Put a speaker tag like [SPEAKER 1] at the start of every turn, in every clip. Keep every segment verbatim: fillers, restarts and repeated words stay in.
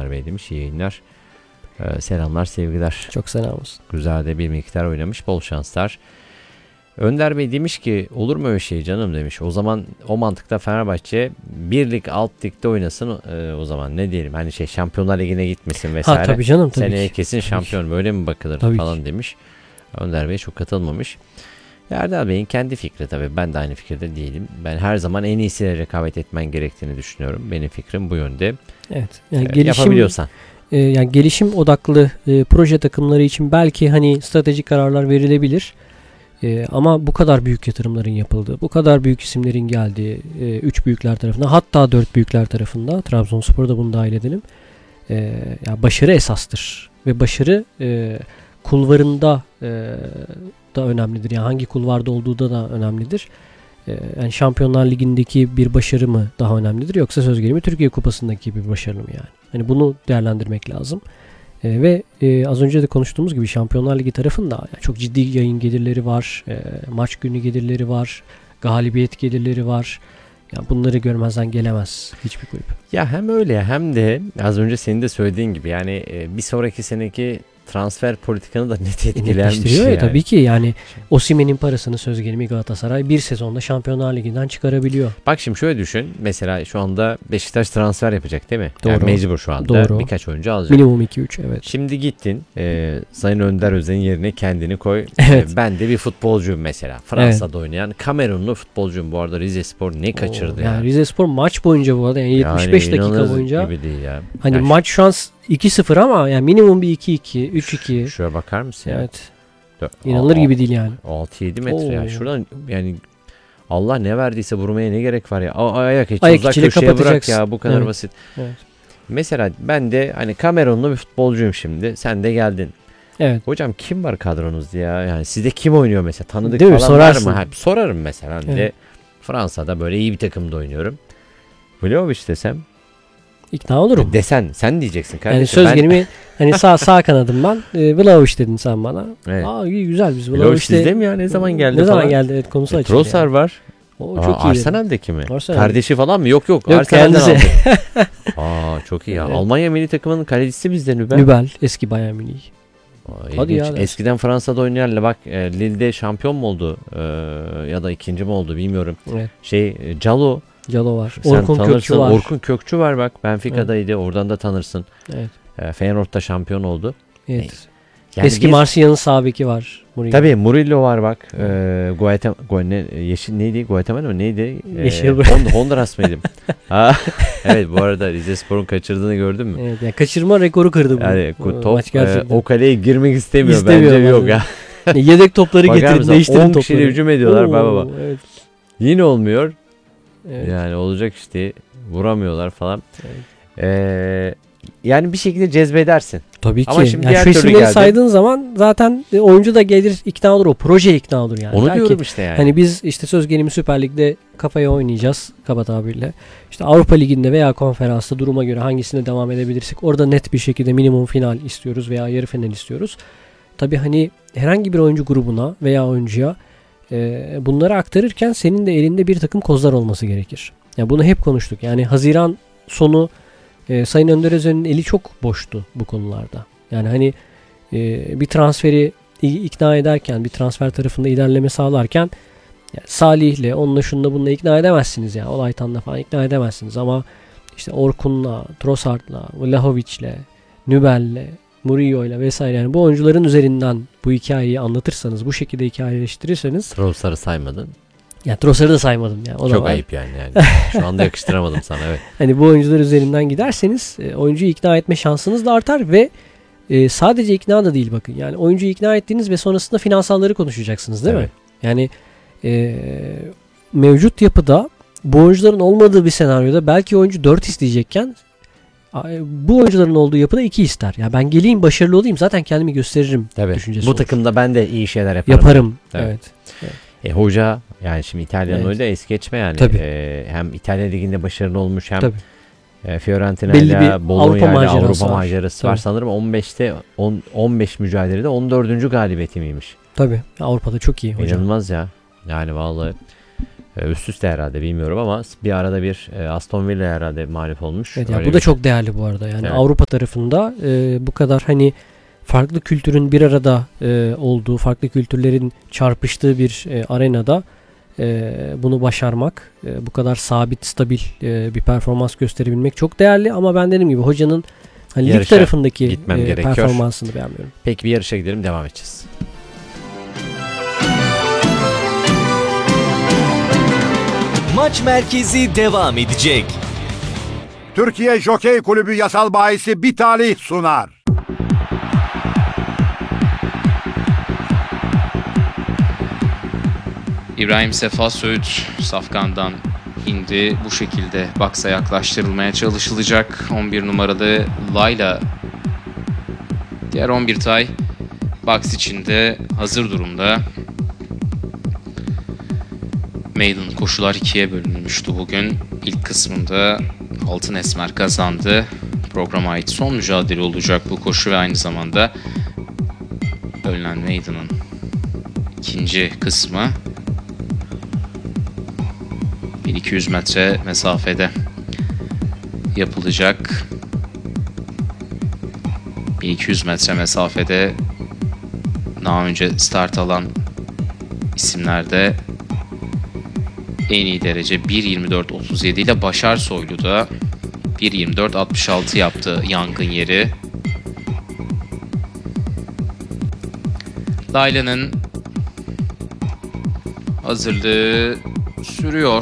[SPEAKER 1] Önder Bey demiş. İyi yayınlar. Ee, selamlar, sevgiler.
[SPEAKER 2] Çok selam olsun.
[SPEAKER 1] Güzel de bir miktar oynamış. Bol şanslar. Önder Bey demiş ki olur mu öyle şey canım demiş. O zaman o mantıkta Fenerbahçe bir lig alt ligde oynasın e, o zaman ne diyelim hani şey Şampiyonlar Ligi'ne gitmesin vesaire.
[SPEAKER 2] Ha tabii canım tabii
[SPEAKER 1] Seneye
[SPEAKER 2] ki.
[SPEAKER 1] kesin
[SPEAKER 2] Tabii
[SPEAKER 1] şampiyon
[SPEAKER 2] ki.
[SPEAKER 1] böyle mi bakılır
[SPEAKER 2] Tabii
[SPEAKER 1] falan
[SPEAKER 2] ki.
[SPEAKER 1] demiş. Önder Bey çok katılmamış. Erdal Bey'in kendi fikri tabii. Ben de aynı fikirde değilim. Ben her zaman en iyisiyle rekabet etmen gerektiğini düşünüyorum. Benim fikrim bu yönde.
[SPEAKER 2] Evet. Yani
[SPEAKER 1] Ee,
[SPEAKER 2] gelişim,
[SPEAKER 1] yapabiliyorsan.
[SPEAKER 2] E, yani gelişim odaklı e, proje takımları için belki hani stratejik kararlar verilebilir. E, ama bu kadar büyük yatırımların yapıldığı, bu kadar büyük isimlerin geldiği e, üç büyükler tarafından, hatta dört büyükler tarafından, Trabzonspor'da bunu dahil edelim. E, yani başarı esastır ve başarı e, kulvarında e, da önemlidir. Yani hangi kulvarda olduğu da da önemlidir. E, yani Şampiyonlar Ligi'ndeki bir başarı mı daha önemlidir yoksa söz gelimi Türkiye Kupası'ndaki bir başarı mı yani? Hani bunu değerlendirmek lazım. E, ve e, az önce de konuştuğumuz gibi Şampiyonlar Ligi tarafında yani çok ciddi yayın gelirleri var, e, maç günü gelirleri var, galibiyet gelirleri var. Yani bunları görmezden gelemez hiçbir kulüp.
[SPEAKER 1] Ya hem öyle hem de az önce senin de söylediğin gibi yani bir sonraki seneki transfer politikanı da net etkilenmiş
[SPEAKER 2] yani.
[SPEAKER 1] yani.
[SPEAKER 2] Tabii ki yani Osimhen'in parasını söz gelimi Galatasaray bir sezonda Şampiyonlar Ligi'nden çıkarabiliyor.
[SPEAKER 1] Bak şimdi şöyle düşün. Mesela şu anda Beşiktaş transfer yapacak değil mi?
[SPEAKER 2] Doğru.
[SPEAKER 1] Yani mecbur şu anda.
[SPEAKER 2] Doğru.
[SPEAKER 1] Birkaç oyuncu alacak.
[SPEAKER 2] Minimum iki üç evet.
[SPEAKER 1] Şimdi gittin e, Sayın Önder Özen'in yerine kendini koy.
[SPEAKER 2] Evet.
[SPEAKER 1] E, ben de bir futbolcuyum mesela. Fransa'da evet. oynayan Kamerunlu futbolcuyum. Bu arada Rizespor ne kaçırdı
[SPEAKER 2] Oo,
[SPEAKER 1] ya.
[SPEAKER 2] Yani Rizespor maç boyunca bu arada yani yetmiş beş yani dakika boyunca.
[SPEAKER 1] Gibi değil ya.
[SPEAKER 2] Hani
[SPEAKER 1] yani
[SPEAKER 2] maç şu an iki sıfır ama yani minimum bir iki iki, üç iki.
[SPEAKER 1] Şuraya bakar mısın ya?
[SPEAKER 2] Evet. İnanılır gibi değil yani.
[SPEAKER 1] altı yedi metre
[SPEAKER 2] Oo.
[SPEAKER 1] ya. Şuradan yani Allah ne verdiyse vurmaya ne gerek var ya. A- ayak içi
[SPEAKER 2] Ayak
[SPEAKER 1] uzak
[SPEAKER 2] içiyle
[SPEAKER 1] köşeye bırak ya. Bu kadar
[SPEAKER 2] evet.
[SPEAKER 1] basit.
[SPEAKER 2] Evet.
[SPEAKER 1] Mesela ben de hani Kamerunlu bir futbolcuyum şimdi. Sen de geldin.
[SPEAKER 2] Evet.
[SPEAKER 1] Hocam kim var kadronuzda ya? Yani sizde kim oynuyor mesela? Tanıdık
[SPEAKER 2] değil mi?
[SPEAKER 1] falan
[SPEAKER 2] Sorarsın.
[SPEAKER 1] var mı? Ha, sorarım mesela. Hani
[SPEAKER 2] evet.
[SPEAKER 1] de Fransa'da böyle iyi bir takımda oynuyorum. Vlahovic desem.
[SPEAKER 2] İkna olurum.
[SPEAKER 1] Desen sen diyeceksin kardeşim.
[SPEAKER 2] Yani söz
[SPEAKER 1] ben...
[SPEAKER 2] gelimi hani sağ sağ kanadım ben. E, Vlahovic dedin sen bana.
[SPEAKER 1] Evet.
[SPEAKER 2] Aa iyi güzel biz
[SPEAKER 1] Vlahovic
[SPEAKER 2] Vlahovic'de.
[SPEAKER 1] sizde mi ya? Ne zaman geldi
[SPEAKER 2] Ne
[SPEAKER 1] falan?
[SPEAKER 2] zaman geldi? Evet konusu
[SPEAKER 1] e,
[SPEAKER 2] açıldı.
[SPEAKER 1] Trossard
[SPEAKER 2] yani.
[SPEAKER 1] var.
[SPEAKER 2] O çok
[SPEAKER 1] Aa,
[SPEAKER 2] iyi.
[SPEAKER 1] Arsenal'deki mi?
[SPEAKER 2] Arsenal.
[SPEAKER 1] Kardeşi falan mı? Yok yok.
[SPEAKER 2] Yok
[SPEAKER 1] Arsenal'den
[SPEAKER 2] kendisi.
[SPEAKER 1] aldım. Aa çok iyi ya.
[SPEAKER 2] Evet.
[SPEAKER 1] Almanya milli takımının kalecisi bizde Nübel.
[SPEAKER 2] Nübel eski Bayern Münih.
[SPEAKER 1] Aa,
[SPEAKER 2] Hadi
[SPEAKER 1] ilginç.
[SPEAKER 2] ya.
[SPEAKER 1] Eskiden Fransa'da oynayanla bak e, Lille'de şampiyon mu oldu? E, ya da ikinci mi oldu bilmiyorum.
[SPEAKER 2] Evet.
[SPEAKER 1] Şey e, Calo.
[SPEAKER 2] Calo var.
[SPEAKER 1] Sen
[SPEAKER 2] Orkun
[SPEAKER 1] tanırsın.
[SPEAKER 2] Kökçü var.
[SPEAKER 1] Orkun Kökçü var bak. Benfica'daydı. Evet. Oradan da tanırsın.
[SPEAKER 2] Evet.
[SPEAKER 1] E, Feyenoord'da şampiyon oldu.
[SPEAKER 2] Evet.
[SPEAKER 1] Yani
[SPEAKER 2] eski
[SPEAKER 1] bir...
[SPEAKER 2] Marsilya'nın sağ beki var. Murillo.
[SPEAKER 1] Tabii Murillo var bak. E, Guatem Guane yeşil neydi? Guatemala mı neydi? E,
[SPEAKER 2] Yeşil.
[SPEAKER 1] Hond- Honduras mıydı? Ha, evet bu arada Rizespor'un kaçırdığını gördün mü?
[SPEAKER 2] Evet, yani kaçırma rekoru kırdı bu.
[SPEAKER 1] Yani
[SPEAKER 2] o,
[SPEAKER 1] top e, o kaleye girmek istemiyor,
[SPEAKER 2] İstemiyor
[SPEAKER 1] bence yok
[SPEAKER 2] bence.
[SPEAKER 1] ya.
[SPEAKER 2] Yedek topları getirin, değiştirin
[SPEAKER 1] on
[SPEAKER 2] topları.
[SPEAKER 1] kişiyle hücum ediyorlar
[SPEAKER 2] Oo,
[SPEAKER 1] baba baba.
[SPEAKER 2] Evet.
[SPEAKER 1] Yine olmuyor.
[SPEAKER 2] Evet.
[SPEAKER 1] Yani olacak işte vuramıyorlar falan.
[SPEAKER 2] Evet.
[SPEAKER 1] Ee, yani bir şekilde cezbedersin.
[SPEAKER 2] Tabii ki.
[SPEAKER 1] Ama şimdi
[SPEAKER 2] yani
[SPEAKER 1] diğer
[SPEAKER 2] şu
[SPEAKER 1] türlü
[SPEAKER 2] isimleri
[SPEAKER 1] geldi.
[SPEAKER 2] saydığın zaman zaten oyuncu da gelir ikna olur. O proje ikna olur yani.
[SPEAKER 1] Onu
[SPEAKER 2] Belki,
[SPEAKER 1] diyorum işte yani.
[SPEAKER 2] Hani biz işte söz gelimi Süper Lig'de kafaya oynayacağız kaba tabirle. İşte Avrupa Ligi'nde veya konferansta duruma göre hangisine devam edebilirsek orada net bir şekilde minimum final istiyoruz veya yarı final istiyoruz. Tabii hani herhangi bir oyuncu grubuna veya oyuncuya e, bunları aktarırken senin de elinde bir takım kozlar olması gerekir. Yani bunu hep konuştuk. Yani Haziran sonu e, Sayın Önder Özen'in eli çok boştu bu konularda. Yani hani e, bir transferi ikna ederken, bir transfer tarafında ilerleme sağlarken yani Salih'le, onunla şununla bununla ikna edemezsiniz ya. Yani. Olaytan'la falan ikna edemezsiniz ama işte Orkun'la, Trossard'la, Vlahovic'le, Nübel'le, Murillo'yla vesaire yani bu oyuncuların üzerinden bu hikayeyi anlatırsanız, bu şekilde hikayeleştirirseniz.
[SPEAKER 1] Trossard'ı saymadın.
[SPEAKER 2] Yani Trossard'ı da saymadım yani. O
[SPEAKER 1] Çok
[SPEAKER 2] da
[SPEAKER 1] ayıp yani, yani. Şu anda yakıştıramadım sana, evet.
[SPEAKER 2] Hani bu oyuncular üzerinden giderseniz e, oyuncuyu ikna etme şansınız da artar ve e, sadece ikna da değil bakın. Yani oyuncuyu ikna ettiğiniz ve sonrasında finansalları konuşacaksınız değil evet. mi? Yani e, mevcut yapıda bu oyuncuların olmadığı bir senaryoda belki oyuncu dört isteyecekken bu oyuncuların olduğu yapıda iki ister. Ya yani ben geleyim başarılı olayım zaten kendimi gösteririm
[SPEAKER 1] Tabii.
[SPEAKER 2] düşüncesi
[SPEAKER 1] Bu
[SPEAKER 2] olur.
[SPEAKER 1] takımda ben de iyi şeyler yaparım.
[SPEAKER 2] Yaparım.
[SPEAKER 1] Evet.
[SPEAKER 2] Evet. evet.
[SPEAKER 1] E, hoca yani şimdi İtalyan
[SPEAKER 2] evet.
[SPEAKER 1] öyle es geçme yani.
[SPEAKER 2] Tabii.
[SPEAKER 1] E, hem İtalya Ligi'nde başarılı olmuş hem
[SPEAKER 2] Tabii.
[SPEAKER 1] e, Fiorentina ile Bologna ile Avrupa macerası var. var sanırım on beşte on, on beş mücadelede on dördüncü galibiyeti miymiş?
[SPEAKER 2] Tabii. Avrupa'da çok iyi hocam.
[SPEAKER 1] İnanılmaz ya. Yani vallahi E, üst üste herhalde bilmiyorum ama bir arada bir e, Aston Villa herhalde mağlup olmuş.
[SPEAKER 2] Evet, yani
[SPEAKER 1] Öyle
[SPEAKER 2] bu da
[SPEAKER 1] bir-
[SPEAKER 2] çok değerli bu arada. Yani
[SPEAKER 1] Evet.
[SPEAKER 2] Avrupa tarafında e, bu kadar hani farklı kültürün bir arada e, olduğu, farklı kültürlerin çarpıştığı bir e, arenada e, bunu başarmak, e, bu kadar sabit, stabil e, bir performans gösterebilmek çok değerli. Ama ben dediğim gibi hocanın hani lig
[SPEAKER 1] Yarışa
[SPEAKER 2] tarafındaki
[SPEAKER 1] gitmem
[SPEAKER 2] e,
[SPEAKER 1] gerekiyor.
[SPEAKER 2] performansını beğenmiyorum.
[SPEAKER 1] Peki bir yarışa gidelim, devam edeceğiz.
[SPEAKER 3] Maç merkezi devam edecek.
[SPEAKER 4] Türkiye Jokey Kulübü yasal bahisi Bitali sunar.
[SPEAKER 5] İbrahim Sefa Söğüt safkandan indi. Bu şekilde baksa yaklaştırılmaya çalışılacak. on bir numaralı Layla. Diğer on bir tay box içinde hazır durumda. Maiden koşular ikiye bölünmüştü bugün. İlk kısmında Altın Esmer kazandı. Programa ait son mücadele olacak bu koşu ve aynı zamanda bölünen Maiden'ın ikinci kısmı. bin iki yüz metre mesafede yapılacak. bin iki yüz metre mesafede daha önce start alan isimlerde en iyi derece bir yirmi dört otuz yedi ile Başar Soylu da bir yirmi dört altmış altı yaptı yangın yeri. Layla'nın hazırlığı sürüyor.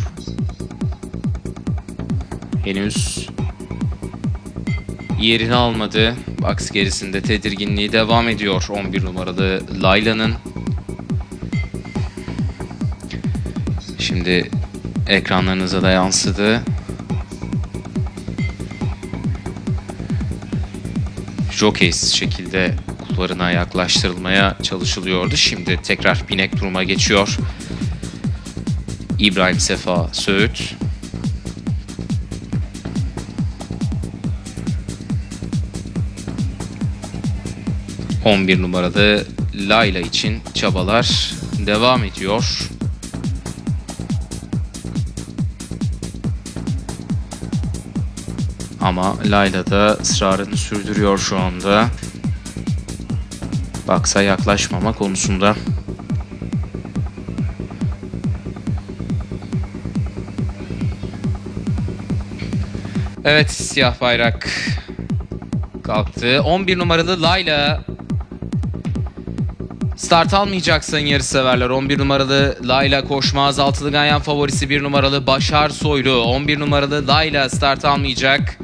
[SPEAKER 5] Henüz yerini almadı. Box gerisinde tedirginliği devam ediyor on bir numaralı Layla'nın. Şimdi ekranlarınıza da yansıdı. Jokeys şekilde kulvarına yaklaştırılmaya çalışılıyordu. Şimdi tekrar binek duruma geçiyor. İbrahim Sefa Söğüt. on bir numaralı Layla için çabalar devam ediyor. Ama Layla da ısrarını sürdürüyor şu anda. Baksa yaklaşmama konusunda. Evet, siyah bayrak kalktı. on bir numaralı Layla. Start almayacak sayın yarışseverler. on bir numaralı Layla koşmaz. Altılı ganyan favorisi bir numaralı Başar Soylu. on bir numaralı Layla start almayacak.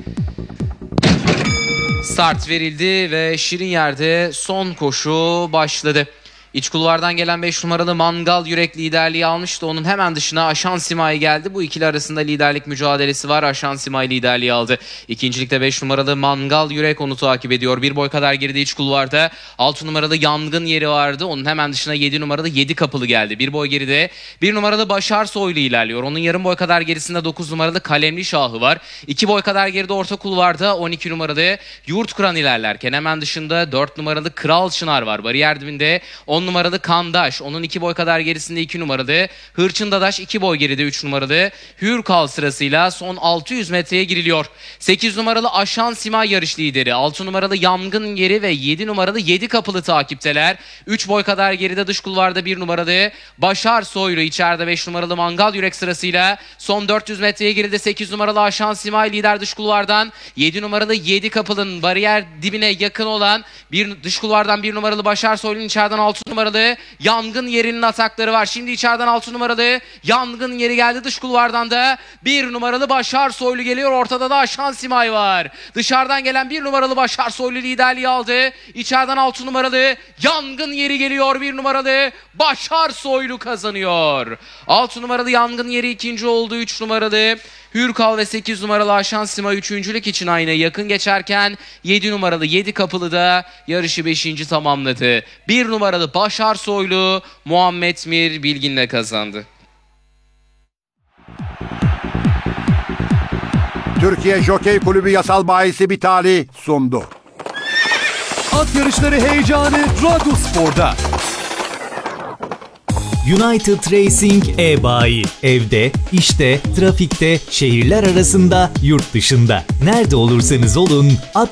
[SPEAKER 5] Start verildi ve şirin yerde son koşu başladı. İç kulvardan gelen beş numaralı Mangal Yürek liderliği almıştı. Onun hemen dışına Aşan Simay geldi. Bu ikili arasında liderlik mücadelesi var. Aşan Simay liderliği aldı. İkincilikte beş numaralı Mangal Yürek onu takip ediyor. Bir boy kadar geride iç kulvarda. altı numaralı Yangın Yeri vardı. Onun hemen dışına yedi numaralı yedi Kapılı geldi. Bir boy geride bir numaralı Başar Soylu ilerliyor. Onun yarım boy kadar gerisinde dokuz numaralı Kalemli Şahı var. iki boy kadar geride orta kulvarda on iki numaralı Yurt Kuran ilerlerken hemen dışında dört numaralı Kral Çınar var. Bariyer dibinde on numaralı Kandaş. Onun iki boy kadar gerisinde iki numaralı Hırçın Dadaş, iki boy geride üç numaralı Hürkal sırasıyla son altı yüz metreye giriliyor. sekiz numaralı Aşan Simay yarış lideri. altı numaralı Yangın Yeri ve yedi numaralı yedi Kapılı takipteler. üç boy kadar geride dış kulvarda bir numaralı Başar Soylu, içeride beş numaralı Mangal Yürek sırasıyla son dört yüz metreye girildi. sekiz numaralı Aşan Simay lider dış kulvardan. yedi numaralı yedi Kapılı'nın bariyer dibine yakın olan bir dış kulvardan bir numaralı Başar Soylu'nun içeriden altı numaralı Yangın Yeri'nin atakları var. Şimdi içeriden altı numaralı Yangın Yeri geldi. Dış kulvardan da bir numaralı Başar Soylu geliyor. Ortada da Aşan Simay var. Dışarıdan gelen bir numaralı Başar Soylu liderliği aldı. İçeriden altı numaralı Yangın Yeri geliyor. bir numaralı Başar Soylu kazanıyor. altı numaralı Yangın Yeri ikinci oldu. üç numaralı Hürkal ve sekiz numaralı Aşan Simay üçüncülük için aynı yakın geçerken yedi numaralı yedi Kapılı da yarışı beşinci tamamladı. bir numaralı Başar Soylu Muhammed Mir Bilgin'le kazandı.
[SPEAKER 4] Türkiye Jokey Kulübü yasal bahisi Bitali sundu.
[SPEAKER 3] At yarışları heyecanı Radyospor'da. United Racing e-bayi. Evde, işte, trafikte, şehirler arasında, yurt dışında. Nerede olursanız olun,